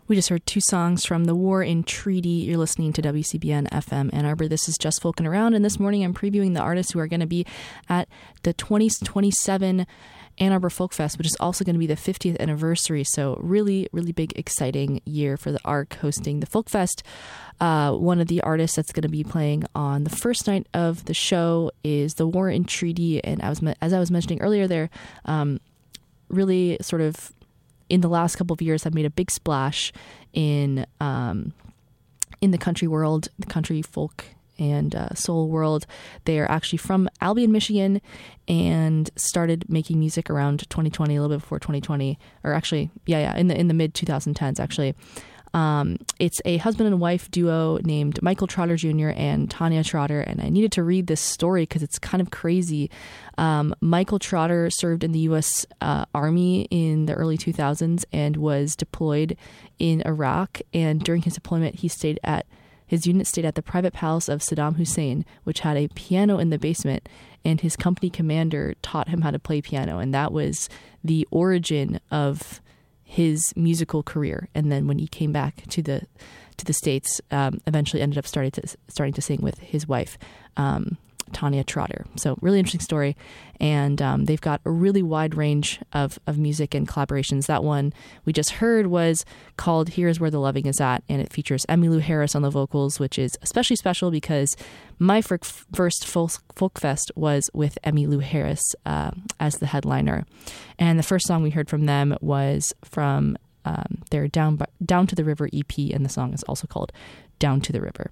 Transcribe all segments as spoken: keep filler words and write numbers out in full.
We just heard two songs from The War in Treaty. You're listening to W C B N F M Ann Arbor. This is Just Folkin' Around, and this morning I'm previewing the artists who are going to be at the twenty twenty-seven Ann Arbor Folk Fest, which is also going to be the fiftieth anniversary. So really, really big, exciting year for the Ark hosting the Folk Fest. Uh, one of the artists that's going to be playing on the first night of the show is The War in Treaty. And I was, as I was mentioning earlier, they're um, really sort of in the last couple of years have made a big splash in um, in the country world, the country folk and uh, soul world. They are actually from Albion, Michigan, and started making music around twenty twenty, a little bit before twenty twenty, or actually, yeah, yeah, in the in the mid twenty tens, actually. Um, it's a husband and wife duo named Michael Trotter Junior and Tanya Trotter, and I needed to read this story because it's kind of crazy. Um, Michael Trotter served in the U S uh, Army in the early two thousands and was deployed in Iraq, and during his deployment, he stayed at His unit stayed at the private palace of Saddam Hussein, which had a piano in the basement, and his company commander taught him how to play piano, and that was the origin of his musical career. And then when he came back to the to the States, um, eventually ended up starting to starting to sing with his wife, um, Tanya Trotter. So really interesting story. And um, they've got a really wide range of, of music and collaborations. That one we just heard was called Here's Where the Loving Is At, and it features Emmylou Harris on the vocals, which is especially special because my f- first folk, folk fest was with Emmylou Harris uh, as the headliner. And the first song we heard from them was from um, their Down, Down to the River E P, and the song is also called Down to the River.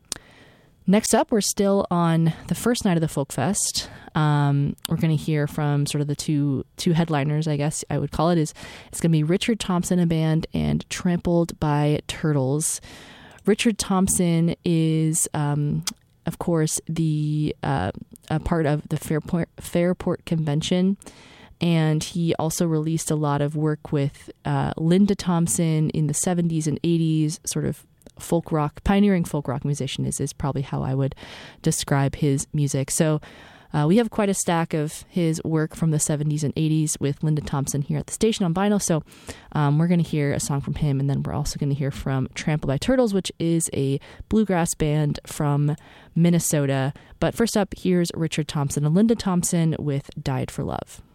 Next up, we're still on the first night of the Folk Fest. Um, we're going to hear from sort of the two two headliners, I guess I would call it. Is It's going to be Richard Thompson, a band, and Trampled by Turtles. Richard Thompson is, um, of course, the uh, a part of the Fairport, Fairport Convention, and he also released a lot of work with uh, Linda Thompson in the seventies and eighties, sort of folk rock, pioneering folk rock musician is, is probably how I would describe his music. So uh, we have quite a stack of his work from the seventies and eighties with Linda Thompson here at the station on vinyl. So um, we're going to hear a song from him, and then we're also going to hear from Trampled by Turtles, which is a bluegrass band from Minnesota. But first up, here's Richard Thompson and Linda Thompson with Died for Love.